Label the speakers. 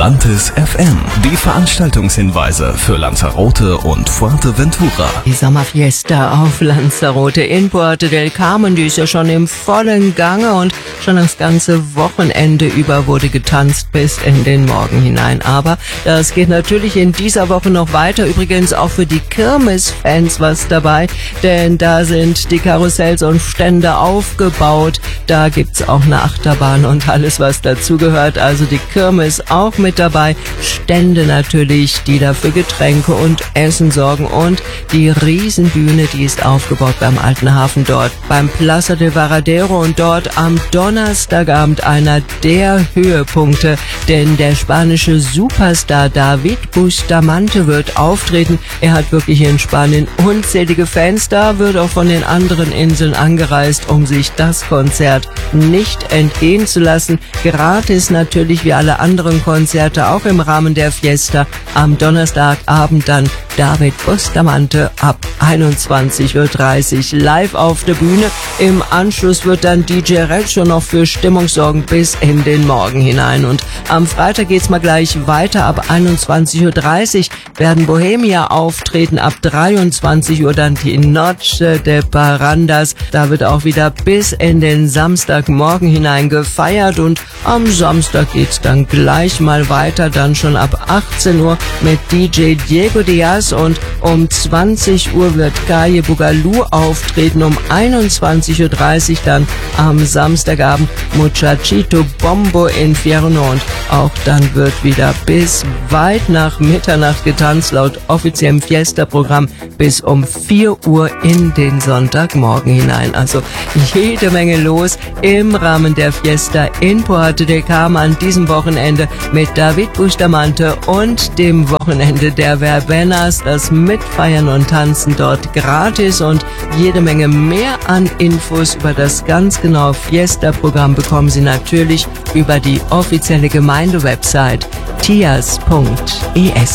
Speaker 1: Atlantis FM. Die Veranstaltungshinweise für Lanzarote und Fuerteventura.
Speaker 2: Die Sommerfiesta auf Lanzarote in Puerto del Carmen, die ist ja schon im vollen Gange und schon das ganze Wochenende über wurde getanzt bis in den Morgen hinein. Aber das geht natürlich in dieser Woche noch weiter. Übrigens auch für die Kirmes-Fans was dabei, denn da sind die Karussells und Stände aufgebaut. Da gibt's auch eine Achterbahn und alles, was dazugehört. Also die Kirmes auch mit dabei. Stände natürlich, die da für Getränke und Essen sorgen. Und die Riesenbühne, die ist aufgebaut beim Alten Hafen dort, beim Plaza de Varadero. Und dort am Donnerstagabend einer der Höhepunkte, denn der spanische Superstar David Bustamante wird auftreten. Er hat wirklich in Spanien unzählige Fans. Da wird auch von den anderen Inseln angereist, um sich das Konzert nicht entgehen zu lassen. Gratis natürlich wie alle anderen Konzerte, auch im Rahmen der Fiesta. Am Donnerstagabend dann David Bustamante ab 21:30 Uhr live auf der Bühne. Im Anschluss wird dann DJ Reggio noch für Stimmung sorgen bis in den Morgen hinein. Und am Freitag geht's mal gleich weiter. Ab 21:30 Uhr werden Bohemia auftreten. Ab 23 Uhr dann die Noche de Parandas. Da wird auch wieder bis in den Samstagmorgen hinein gefeiert. Und am Samstag geht's dann gleich mal weiter. Dann schon ab 18 Uhr mit DJ Diego Diaz. Und um 20 Uhr wird Calle Bugalú auftreten. Um 21:30 Uhr dann am Samstagabend Muchachito Bombo Infierno. Und auch dann wird wieder bis weit nach Mitternacht getanzt, laut offiziellem Fiesta-Programm bis um 4 Uhr in den Sonntagmorgen hinein. Also jede Menge los im Rahmen der Fiesta in Puerto del Carmen an diesem Wochenende mit David Bustamante und dem Wochenende der Verbenas. Das Mitfeiern und Tanzen dort gratis und jede Menge mehr an Infos über das ganz genaue Fiesta-Programm bekommen Sie natürlich über die offizielle Gemeindewebsite tias.es.